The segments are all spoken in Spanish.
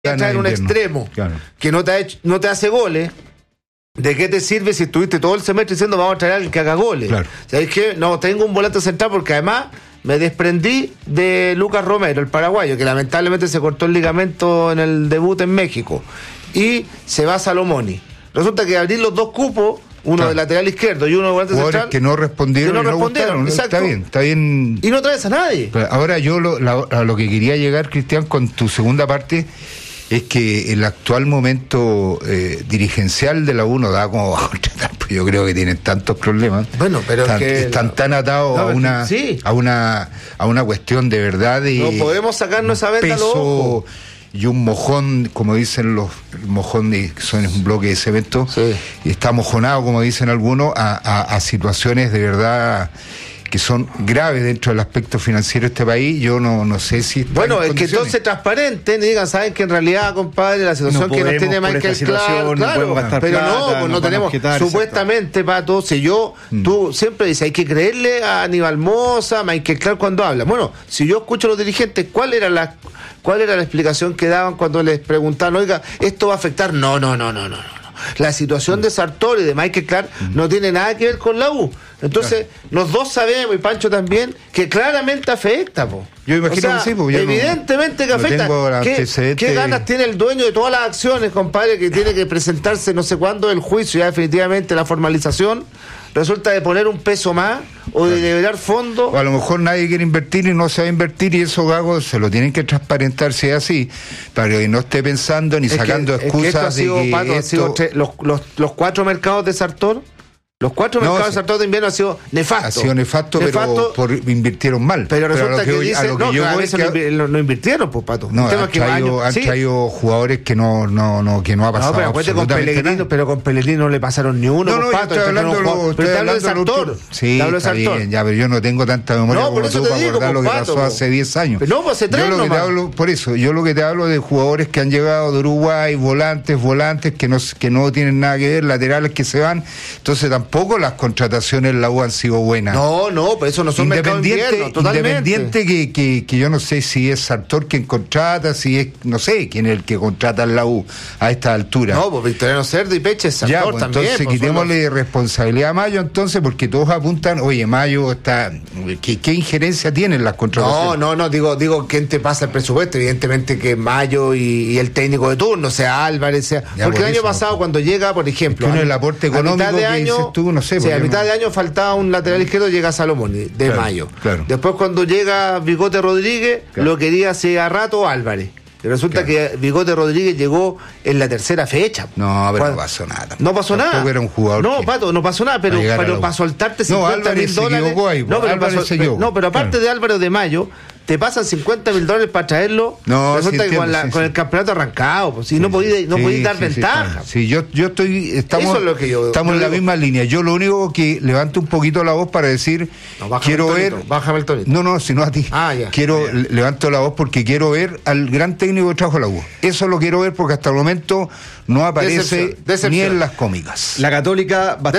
entrar en un extremo que no te hace goles. ¿De qué te sirve si estuviste todo el semestre diciendo vamos a traer a alguien que haga goles? ¿Sabes qué? No, tengo un volante central porque además me desprendí de Lucas Romero, el paraguayo, que lamentablemente se cortó el ligamento en el debut en México. Y se va Salomoni. Resulta que abrir los dos cupos, uno de lateral izquierdo y uno de volante central, que no respondieron, exacto. Está bien. Y no traes a nadie. Ahora yo a lo que quería llegar, Cristian, con tu segunda parte, es que el actual momento dirigencial de la U no da como bajo contratar, pues yo creo que tienen tantos problemas. Bueno, pero están tan atados a una cuestión de verdad y no podemos sacarnos esa venda peso, a los ojos. Y un mojón, como dicen el mojón son un bloque de cemento, y está mojonado, como dicen algunos, a situaciones de verdad que son graves dentro del aspecto financiero de este país. Yo no sé si bueno, es que entonces transparenten y digan, saben que en realidad, compadre, la situación no que nos tiene Michael Clark, claro, pero no tenemos, supuestamente, Pato, si tú siempre dices, hay que creerle a Aníbal Mosa, Michael Clark cuando habla. Bueno, si yo escucho a los dirigentes, ¿cuál era la explicación que daban cuando les preguntaban, oiga, esto va a afectar? No. La situación de Sartori y de Michael Clark no tiene nada que ver con la U. Entonces, los dos sabemos, y Pancho también, que claramente afecta, po. Yo imagino que sí, porque evidentemente que afecta. ¿Qué ganas tiene el dueño de todas las acciones, compadre, que tiene que presentarse no sé cuándo del juicio, ya definitivamente la formalización? Resulta de poner un peso más o de liberar fondos. O a lo mejor nadie quiere invertir y no se va a invertir, y eso, Gago, se lo tienen que transparentar si es así, para que no esté pensando ni sacando excusas los 4 mercados de Sartor. Los 4 mercados de Sartor de invierno ha sido nefasto. Ha sido nefasto. Pero invirtieron mal. Pero resulta que dicen, no invirtieron, pues, Pato. No, han traído jugadores que no ha pasado. No, pero con Pellegrini no le pasaron ni uno, Pato. Pero te hablo de Sartor. Sí, está bien, ya, pero yo no tengo tanta memoria como tú para acordar lo que pasó hace 10 años. Pero no, pues hace 3 nomás. Por eso, yo lo que te hablo de jugadores que han llegado de Uruguay, volantes que no tienen nada que ver, laterales que se van. Entonces tampoco las contrataciones en la U han sido buenas. No, pero eso no son mercados de invierno, totalmente. Independiente que yo no sé si es Sartor quien contrata, si es, no sé, quién es el que contrata en la U a esta altura. No, pues Victoriano Cerdo y Peche es Sartor también. Entonces quitémosle responsabilidad a Mayo, entonces, porque todos apuntan, oye, Mayo está... ¿Qué injerencia tienen las contrataciones? No, digo, ¿quién te pasa el presupuesto? Evidentemente que Mayo y el técnico de turno, sea Álvarez, sea... Porque el año pasado, cuando llega, por ejemplo... Uno el aporte económico que dices tú, no sé. A mitad de año faltaba un lateral izquierdo, llega Salomón de Mayo. Claro. Después, cuando llega Bigote Rodríguez, lo quería hace a rato Álvarez. Y resulta que Bigote Rodríguez llegó en la tercera fecha. No, pero no pasó nada. No pasó nada. Tampoco era un jugador. No, Pato, no pasó nada, pero para soltarte $50,000. No, pero aparte de Álvaro de Mayo, te pasan $50,000 para traerlo. No, resulta que con el campeonato arrancado, pues, no podéis dar ventaja. Sí, yo estoy. Estamos en la misma línea. Yo lo único que levanto un poquito la voz para decir, bájame el tonito. No, sino a ti. Levanto la voz porque quiero ver al gran técnico que trajo la U. Eso lo quiero ver porque hasta el momento no aparece ni en las cómicas. La Católica va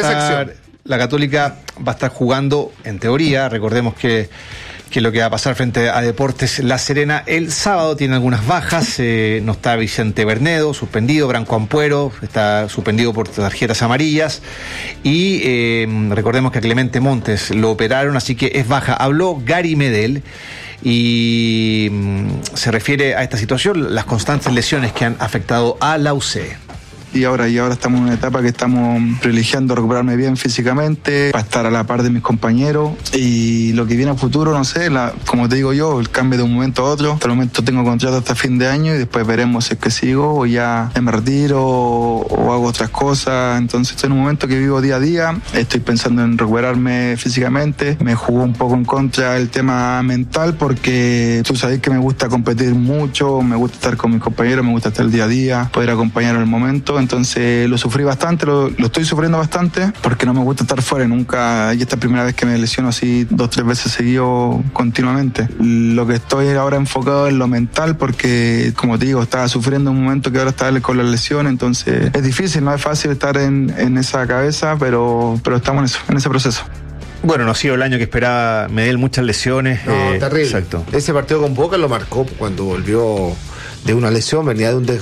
a estar jugando, en teoría, recordemos que lo que va a pasar frente a Deportes La Serena el sábado tiene algunas bajas. No está Vicente Bernedo, suspendido. Branco Ampuero está suspendido por tarjetas amarillas, y recordemos que a Clemente Montes lo operaron, así que es baja. Habló Gary Medel y se refiere a esta situación, las constantes lesiones que han afectado a la UC. Y ahora estamos en una etapa que estamos privilegiando recuperarme bien físicamente para estar a la par de mis compañeros, y lo que viene a futuro, no sé, como te digo yo, el cambio de un momento a otro. Hasta el momento tengo contrato hasta fin de año y después veremos si es que sigo o ya me retiro o hago otras cosas. Entonces estoy en un momento que vivo día a día, estoy pensando en recuperarme físicamente. Me jugó un poco en contra el tema mental, porque tú sabes que me gusta competir mucho, me gusta estar con mis compañeros, me gusta estar el día a día, poder acompañar en el momento. Entonces lo sufrí bastante, lo estoy sufriendo bastante, porque no me gusta estar fuera nunca, y esta es la primera vez que me lesiono así 2-3 veces seguido continuamente. Lo que estoy ahora enfocado en lo mental, porque como te digo, estaba sufriendo un momento que ahora estaba con la lesión, entonces es difícil, no es fácil estar en esa cabeza, pero estamos en ese proceso. Bueno, no ha sido el año que esperaba Medel, muchas lesiones. No, terrible. Exacto. Ese partido con Boca lo marcó cuando volvió de una lesión, venía de un